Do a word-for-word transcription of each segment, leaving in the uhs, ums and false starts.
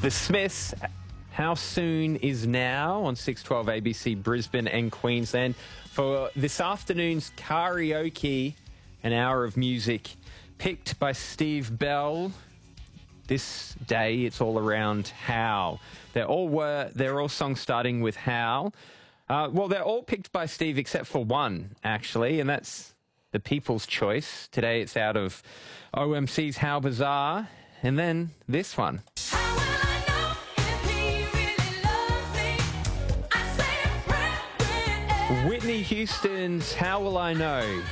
The Smiths, How Soon Is Now on six twelve A B C Brisbane and Queensland. For this afternoon's karaoke, an hour of music picked by Steve Bell. This day, it's all around how. They're all were they're all songs starting with how. Uh, well, they're all picked by Steve except for one, actually, and that's the People's Choice. Today, it's out of O M C's How Bizarre, and then this one. Whitney Houston's How Will I Know?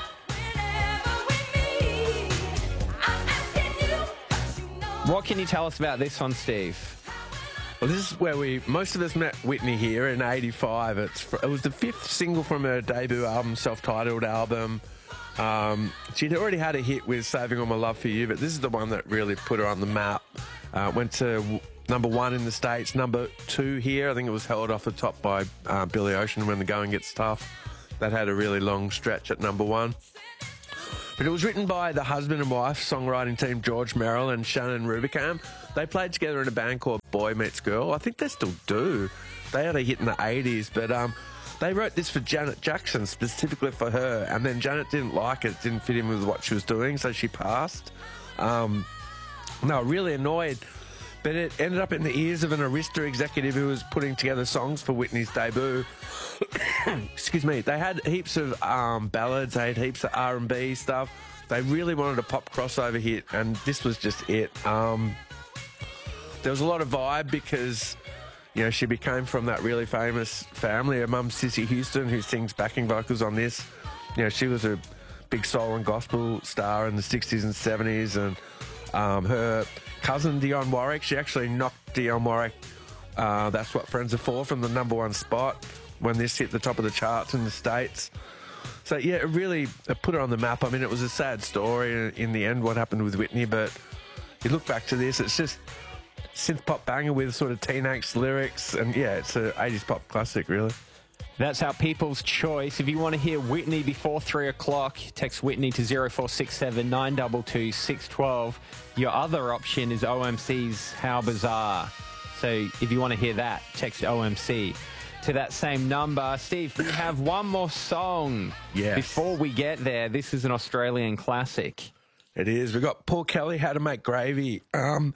What can you tell us about this one, Steve? Well, this is where we, most of us met Whitney here in eighty-five. It's, it was the fifth single from her debut album, self-titled album. Um, she'd already had a hit with Saving All My Love For You, but this is the one that really put her on the map. Uh, went to w- number one in the States, number two here. I think it was held off the top by uh, Billy Ocean, When the Going Gets Tough. That had a really long stretch at number one. But it was written by the husband and wife songwriting team George Merrill and Shannon Rubicam. They played together in a band called Boy Meets Girl. I think they still do. They had a hit in the eighties, but um, they wrote this for Janet Jackson, specifically for her. And then Janet didn't like it, didn't fit in with what she was doing, so she passed. Um, no, really annoyed. But it ended up in the ears of an Arista executive who was putting together songs for Whitney's debut. Excuse me. They had heaps of um, ballads. They had heaps of R and B stuff. They really wanted a pop crossover hit, and this was just it. Um, there was a lot of vibe because, you know, she became from that really famous family. Her mum, Cissy Houston, who sings backing vocals on this. You know, she was a big soul and gospel star in the sixties and seventies, and um, her cousin Dionne Warwick, she actually knocked Dionne Warwick, uh, That's What Friends Are For, from the number one spot when this hit the top of the charts in the States. So, yeah, it really it put her on the map. I mean, it was a sad story in the end, what happened with Whitney, but you look back to this, it's just synth pop banger with sort of teenage lyrics, and, yeah, it's an eighties pop classic, really. That's our People's Choice. If you want to hear Whitney before three o'clock, text Whitney to zero four six seven nine two two six one two. Your other option is O M C's How Bizarre. So if you want to hear that, text O M C to that same number. Steve, we have one more song. Yes. Before we get there, this is an Australian classic. It is. We've got Paul Kelly, How to Make Gravy. Um,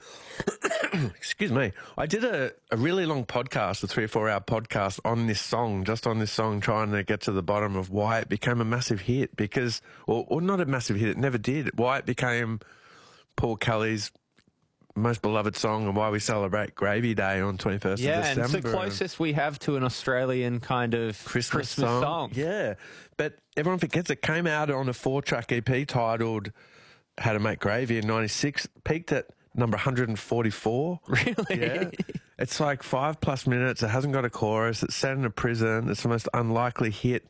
excuse me. I did a, a really long podcast, a three or four hour podcast on this song, just on this song, trying to get to the bottom of why it became a massive hit because, or, or not a massive hit, it never did. Why it became Paul Kelly's most beloved song and why we celebrate Gravy Day on twenty-first yeah, of December. Yeah, and it's the closest we have to an Australian kind of Christmas, Christmas song. song. Yeah, but everyone forgets it came out on a four-track E P titled How to Make Gravy in ninety-six, peaked at number one hundred forty-four. Really? Yeah. It's like five plus minutes. It hasn't got a chorus. It's set in a prison. It's the most unlikely hit.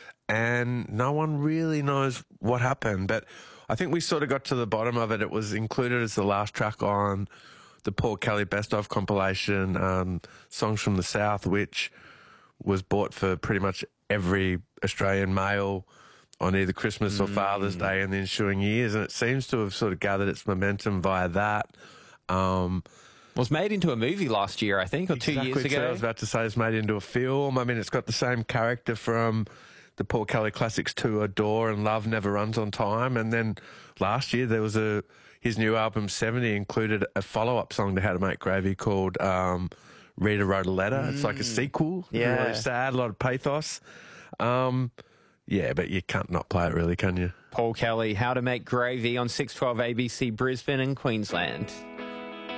And no one really knows what happened. But I think we sort of got to the bottom of it. It was included as the last track on the Paul Kelly Best Of compilation, um, Songs from the South, which was bought for pretty much every Australian male on either Christmas or Father's Day in the ensuing years, and it seems to have sort of gathered its momentum via that. Um, it was made into a movie last year, I think, or two exactly years ago. I was about to say it's made into a film. I mean, it's got the same character from the Paul Kelly classics to Adore and Love Never Runs on Time, and then last year there was a his new album seventy included a follow-up song to How to Make Gravy called um, Rita Wrote a Letter. Mm. It's like a sequel. Yeah. Really sad, a lot of pathos. Um, Yeah, but you can't not play it, really, can you? Paul Kelly, How to Make Gravy on six twelve A B C Brisbane and Queensland.